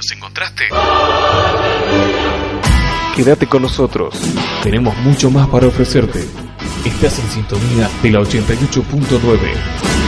¿Nos encontraste? Quédate con nosotros. Tenemos mucho más para ofrecerte. Estás en sintonía de la 88.9.